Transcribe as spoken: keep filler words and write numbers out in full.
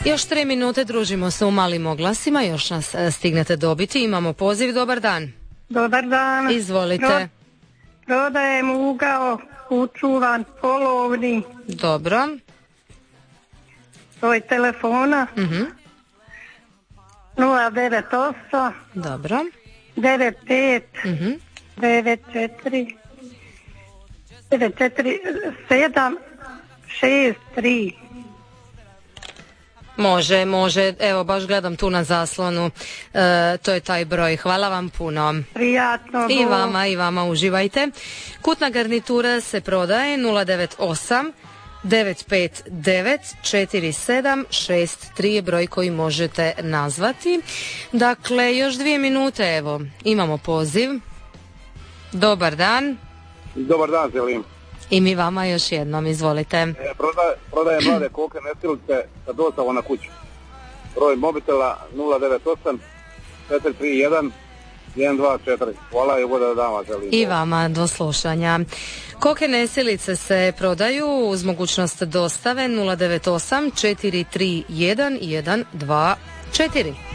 Još tri minute družimo se u malim oglasima, još nas e, stignete dobiti. Imamo poziv, dobar dan. Dobar dan. Izvolite. Pro, prodajem ugao, učuvan, polovni. Dobro. Broj telefona. Mhm. nula devet osam. Dobro. devet pet. Mhm. devet četiri. devet četiri sedam šest tri. Može, može, evo baš gledam tu na zaslonu, e, to je taj broj, hvala vam puno. Prijatno. I vama, i vama, uživajte. Kutna garnitura se prodaje nula devet osam devet pet devet četiri sedam šest tri je broj koji možete nazvati. Dakle, još dvije minute, evo, imamo poziv. Dobar dan. Dobar dan, želim. I mi vama još jednom, izvolite. E, prodaje, prodaje mlade koke nesilice sa dostavom na kuću. Broj mobitela nula devet osam četiri tri jedan jedan dva četiri. Hvala i ugodan dan vam želim. I vama, do slušanja. Koke nesilice se prodaju uz mogućnost dostave nula devet osam četiri tri jedan jedan dva četiri.